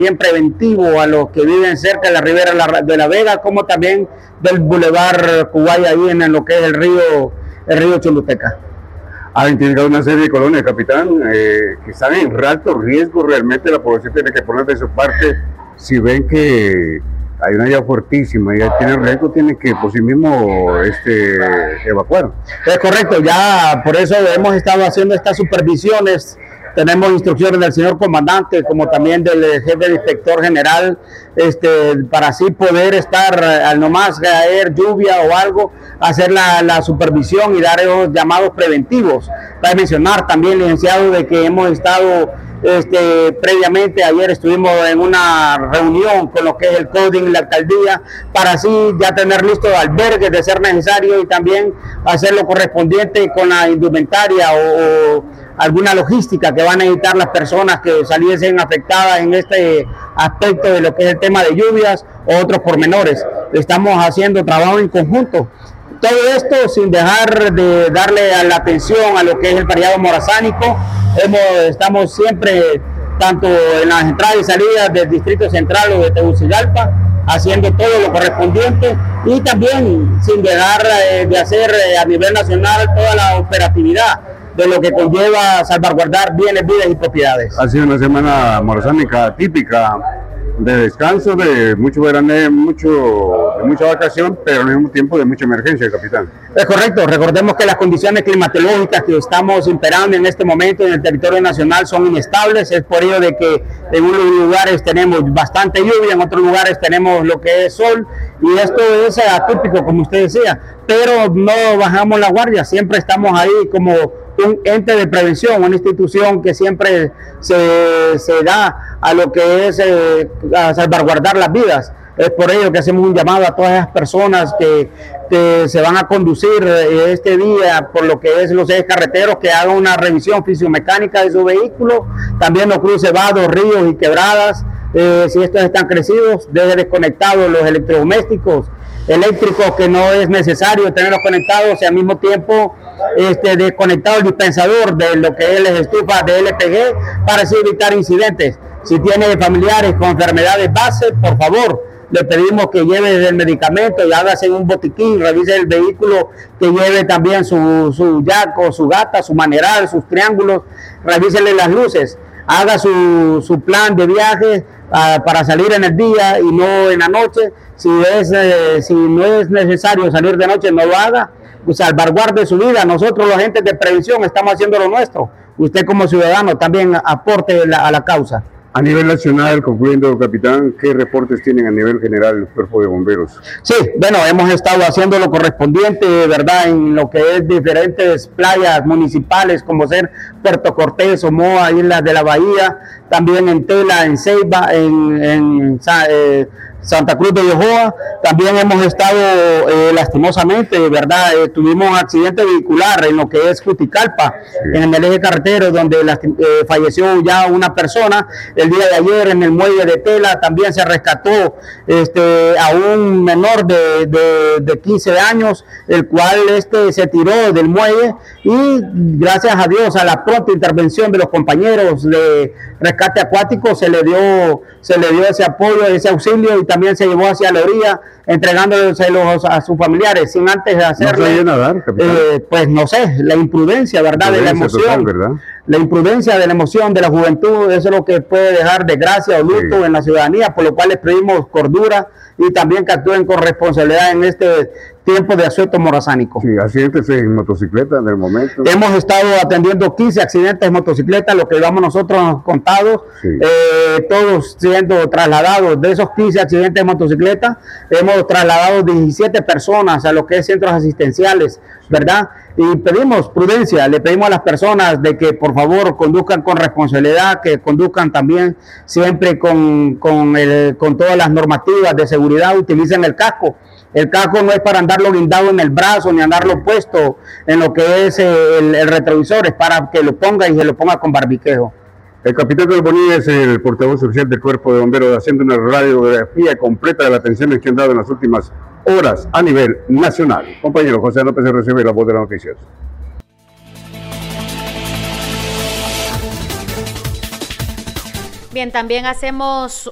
bien preventivo a los que viven cerca de la ribera de la Vega, como también del Boulevard Cubay, ahí en lo que es el río Choluteca. Ha identificado una serie de colonias, capitán, que están en alto riesgo. Realmente la población tiene que poner de su parte. Si ven que hay una lluvia fuertísima y tienen riesgo, tienen que por sí mismo evacuar. Es correcto, ya por eso hemos estado haciendo estas supervisiones. Tenemos instrucciones del señor comandante, como también del jefe de inspector general, para así poder estar, al nomás caer lluvia o algo, hacer la supervisión y dar esos llamados preventivos. Para mencionar también, licenciado, de que hemos estado previamente, ayer estuvimos en una reunión con lo que es el coding y la alcaldía, para así ya tener listos albergues de ser necesario y también hacer lo correspondiente con la indumentaria o alguna logística que van a necesitar las personas que saliesen afectadas en este aspecto de lo que es el tema de lluvias o otros pormenores. Estamos haciendo trabajo en conjunto. Todo esto sin dejar de darle la atención a lo que es el feriado morazánico. Estamos siempre, tanto en las entradas y salidas del Distrito Central o de Tegucigalpa, haciendo todo lo correspondiente y también sin dejar de hacer a nivel nacional toda la operatividad de lo que conlleva salvaguardar bienes, vidas y propiedades. Ha sido una semana morazánica típica, de descanso, de mucho veraneo, de mucha vacación, pero al mismo tiempo de mucha emergencia, capitán. Es correcto, recordemos que las condiciones climatológicas que estamos imperando en este momento en el territorio nacional son inestables. Es por ello de que en unos lugares tenemos bastante lluvia, en otros lugares tenemos lo que es sol, y esto es atípico, como usted decía, pero no bajamos la guardia, siempre estamos ahí como un ente de prevención, una institución que siempre se da a lo que es a salvaguardar las vidas. Es por ello que hacemos un llamado a todas esas personas que se van a conducir este día por lo que es los ejes carreteros, que hagan una revisión fisiomecánica de su vehículo, también los cruces vados, ríos y quebradas, si estos están crecidos, deje desconectados los electrodomésticos eléctricos que no es necesario tenerlos conectados, y al mismo tiempo desconectado el dispensador de lo que es las estufas de LPG para así evitar incidentes. Si tiene familiares con enfermedades base, por favor, le pedimos que lleve el medicamento y hágase un botiquín, revise el vehículo, que lleve también su yaco, su gata, su maneral, sus triángulos, revísele las luces, haga su plan de viaje para salir en el día y no en la noche. Si no es necesario salir de noche, no lo haga, salvaguarde su vida. Nosotros, los agentes de prevención, estamos haciendo lo nuestro. Usted como ciudadano también aporte a la causa. A nivel nacional, concluyendo, capitán, ¿qué reportes tienen a nivel general el Cuerpo de Bomberos? Sí, bueno, hemos estado haciendo lo correspondiente, ¿verdad?, en lo que es diferentes playas municipales, como ser Puerto Cortés, Omoa, Islas de la Bahía, también en Tela, en Ceiba, en Santa Cruz de Yojoa. También hemos estado lastimosamente, ¿verdad? Tuvimos un accidente vehicular en lo que es Juticalpa, sí, en el eje carretero, donde falleció ya una persona. El día de ayer en el muelle de Tela también se rescató a un menor de 15 años, el cual se tiró del muelle, y gracias a Dios, a la pronta intervención de los compañeros de rescate acuático, se le dio ese apoyo, ese auxilio, y también se llevó hacia la orilla, entregándoselos a sus familiares, sin antes hacerle, pues no sé, la imprudencia, ¿verdad?, de la emoción, total, ¿verdad? La imprudencia de la emoción de la juventud, eso es lo que puede dejar desgracia o luto, sí, en la ciudadanía, por lo cual les pedimos cordura y también que actúen con responsabilidad en este tiempo de asueto morazánico. Sí, accidentes en motocicleta en el momento. Hemos estado atendiendo 15 accidentes en motocicleta, lo que llevamos nosotros contados, sí, todos siendo trasladados. De esos 15 accidentes de motocicleta, hemos trasladado 17 personas a lo que es centros asistenciales, ¿verdad? Y pedimos prudencia, le pedimos a las personas de que por favor conduzcan con responsabilidad, que conduzcan también siempre con todas las normativas de seguridad, utilicen el casco. El casco no es para andarlo guindado en el brazo ni andarlo puesto en lo que es el retrovisor, es para que lo ponga y se lo ponga con barbiquejo. El capitán Carlos Bonilla es el portavoz oficial del Cuerpo de Bomberos, haciendo una radiografía completa de las atenciones que han dado en las últimas horas a nivel nacional. Compañero José López recibe la voz de las noticias. Bien, también hacemos